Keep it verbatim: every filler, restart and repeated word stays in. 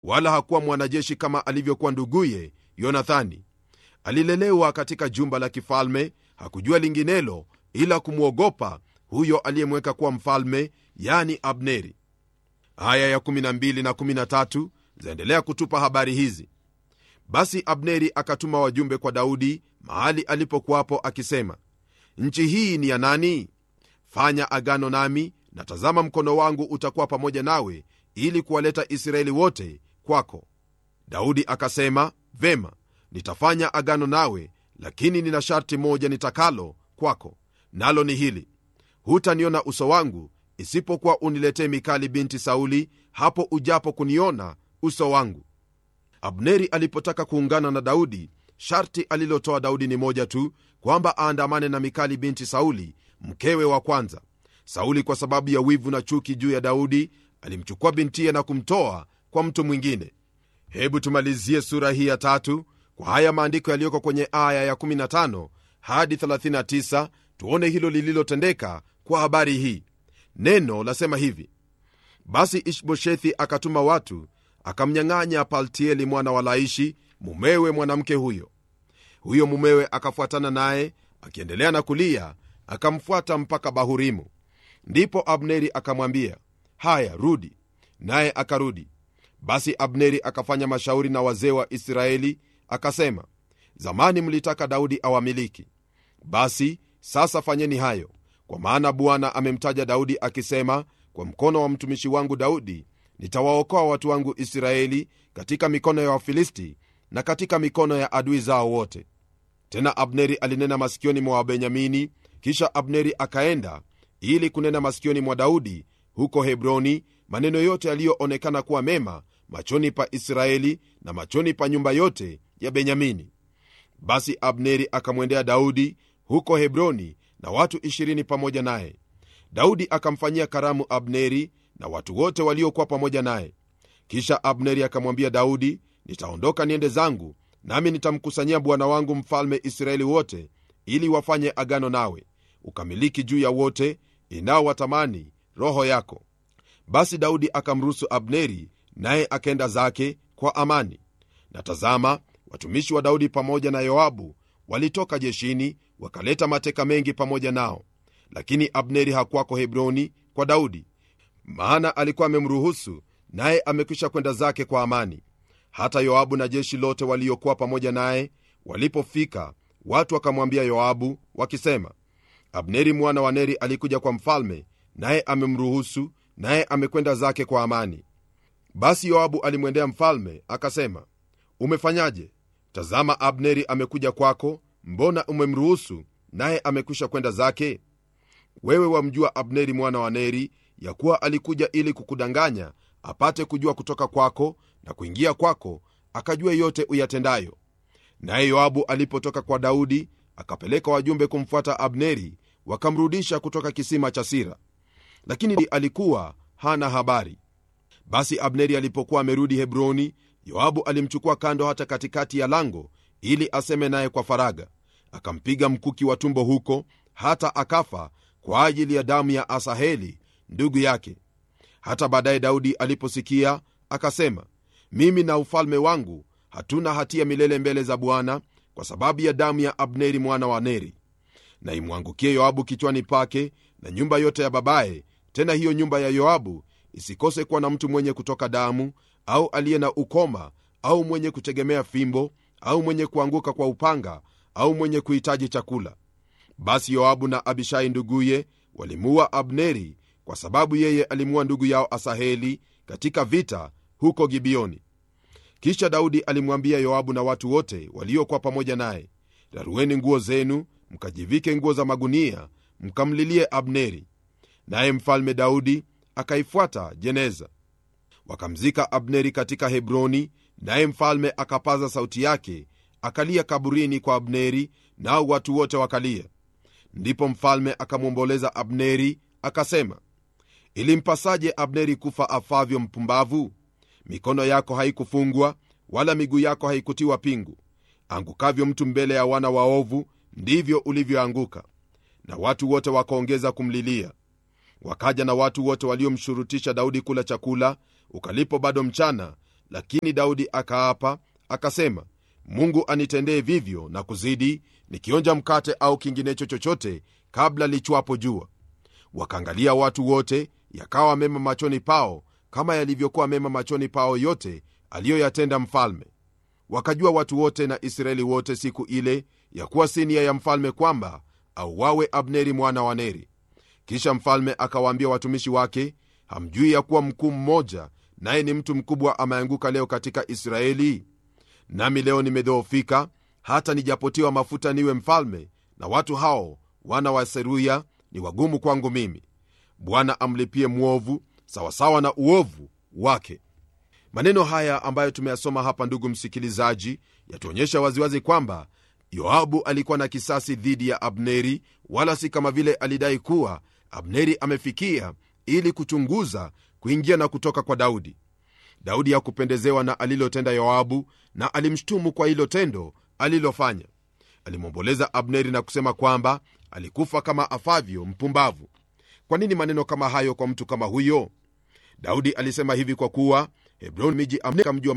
wala hakuwa mwanajeshi kama alivyokuwa nduguye Yonathani. Alilelewa katika jumba la kifalme, hakujua linginelo ila kumwogopa huyo aliyemweka kuwa mfalme, yani Abneri. Aya ya kumi na mbili na kumi na tatu zaendelea kutupa habari hizi. Basi Abneri akatuma wajumbe kwa Daudi mahali alipokuwapo akisema, nchi hii ni ya nani? Fanya agano nami, na tazama mkono wangu utakuwa pamoja nawe ili kuwaleta Israeli wote kwako. Daudi akasema, vema, nitafanya agano nawe, lakini nina sharti moja nitakalo kwako, nalo ni hili: hutaniona uso wangu isipokuwa uniletee Mikali binti Sauli hapo ujapo kuniona uso wangu. Abneri alipotaka kuungana na Daudi, sharti alilotoa Daudi ni moja tu, kwamba aandamane na Mikali binti Sauli, mkewe wa kwanza. Sauli kwa sababu ya wivu na chuki juu ya Daudi alimchukua bintiye na kumtoa kwa mtu mwingine. Hebu tumalizie sura hii ya tatu kwa haya maandiko yaliyoko kwenye aya ya kumi na tano hadi thelathini na tisa, tuone hilo lililotendeka kwa habari hii. Neno lasema hivi: basi Ishboshethi akatuma watu akamnyang'anya Paltieli mwana wa Laishi, mumewe mwanamke huyo. Huyo mumewe akafuatana naye akiendelea na kulia, akamfuata mpaka Bahurimu. Ndipo Abneri akamwambia, haya, rudi. Naye akarudi. Basi Abneri akafanya mashauri na wazee wa Israeli, akasema, zamani mlitaka Daudi awamiliki, basi sasa fanyeni hayo, kwa maana Bwana amemtaja Daudi akisema, kwa mkono wa mtumishi wangu Daudi nitawaokoa watu wangu Israeli katika mikono ya Wafilisti na katika mikono ya adui zao wote. Tena Abneri alinena masikioni mwa Wabenyamini. Kisha Abneri akaenda ili kunena masikioni mwa Daudi huko Hebroni maneno yote yaliyoonekana kuwa mema machoni pa Israeli na machoni pa nyumba yote ya Benyamini. Basi Abneri akamwendea Daudi huko Hebroni na watu ishirini pamoja naye. Daudi akamfanyia karamu Abneri na watu wote waliokuwa pamoja naye. Kisha Abneri akamwambia Daudi, nitaondoka niende zangu, nami nitamkusanyia bwana wangu mfalme Israeli wote, ili wafanye agano nawe, ukamiliki juu ya wote inao watamani roho yako. Basi Daudi akamruhusu Abneri, naye akaenda zake kwa amani. Na tazama, watumishi wa Daudi pamoja na Yoabu walitoka jeshini, wakaleta mateka mengi pamoja nao. Lakini Abneri hakuwako Hebroni kwa Daudi, maana alikuwa amemruhusu, naye amekwisha kwenda zake kwa amani. Hata Yoabu na jeshi lote waliokuwa pamoja naye walipofika, watu wakamwambia Yoabu wakisema, Abneri mwana wa Neri alikuja kwa mfalme, naye amemruhusu, naye amekwenda zake kwa amani. Basi Yoabu alimwendea mfalme akasema, umefanyaje? Tazama, Abneri amekuja kwako, mbona umemruhusu, naye amekwisha kwenda zake? Wewe wamjua Abneri mwana wa Neri, ya kuwa alikuja ili kukudanganya, apate kujua kutoka kwako na kuingia kwako, akajua yote uyatendayo. Naye Yoabu alipotoka kwa Daudi, akapeleka wajumbe kumfuata Abneri, wakamrudisha kutoka kisima cha Sira, lakini alikuwa hana habari. Basi Abneri alipokuwa amerudi Hebroni, Yoabu alimchukua kando hata katikati ya lango ili aseme naye kwa faraga. Akampiga mkuki wa tumbo huko hata akafa kwa ajili ya damu ya Asaheli ndugu yake. Hata baadaye Daudi aliposikia akasema, mimi na ufalme wangu hatuna hatia milele mbele za Bwana kwa sababu ya damu ya Abneri mwana wa Neri. Na imwangukie Yoabu kichwani pake na nyumba yote ya babaye, tena hiyo nyumba ya Yoabu isikose kuwa na mtu mwenye kutoka damu au aliye na ukoma au mwenye kutegemea fimbo au mwenye kuanguka kwa upanga au mwenye kuhitaji chakula. Basi Yoabu na Abishai nduguye walimuua Abneri kwa sababu yeye alimuua ndugu yao Asaheli katika vita huko Gibeoni. Kisha Daudi alimwambia Yoabu na watu wote waliokuwa pamoja naye, rarueni nguo zenu, mkajivike nguo za magunia, mkamlilie Abneri. Naye mfalme Daudi akaifuata jeneza. Wakamzika Abneri katika Hebroni, naye mfalme akapaza sauti yake, akalia kaburini kwa Abneri, nao watu wote wakalia. Ndipo mfalme akamwomboleza Abneri akasema, ilimpasaje Abneri kufa afavyo mpumbavu? Mikono yako haikufungwa wala miguu yako haikutiwa pingu. Angukavyo mtu mbele ya wana waovu, ndivyo ulivyoanguka. Na watu wote wakaongeza kumlilia. Wakaja na watu wote waliomshurutisha Daudi kula chakula ukalipo bado mchana, lakini Daudi akaapa akasema, Mungu anitendee vivyo na kuzidi, nikionja mkate au kinginecho chochote kabla lichwapo jua. Wakaangalia watu wote, yakawa mema machoni pao kama yalivyokuwa mema machoni pao yote aliyoyatenda mfalme. Wakajua watu wote na Israeli wote siku ile ya kuwa si nia ya mfalme kwamba auawe Abneri mwana wa Neri. Kisha mfalme akawaambia watumishi wake, hamjui ya kuwa mkuu mmoja, naye ni mtu mkubwa, ameanguka leo katika Israeli? Nami leo nimedhoofika, hata nijapotiwa mafuta niwe mfalme, na watu hao wana wa Seruya ni wagumu kwangu mimi. Bwana amlipie mwovu sawasawa na uovu wake. Maneno haya ambayo tumeyasoma hapa, ndugu msikilizaji, yatuonyesha waziwazi kwamba Yoabu alikuwa na kisasi dhidi ya Abneri, wala si kama vile alidai kuwa Abneri amefikia ili kuchunguza kuingia na kutoka kwa Daudi. Daudi hakupendezewa na alilotenda Yoabu, na alimshtumu kwa hilo tendo alilofanya. Alimwomboleza Abneri na kusema kwamba alikufa kama afavyo mpumbavu. Kwa nini maneno kama hayo kwa mtu kama huyo? Daudi alisema hivi kwa kuwa Hebroni miji Abneri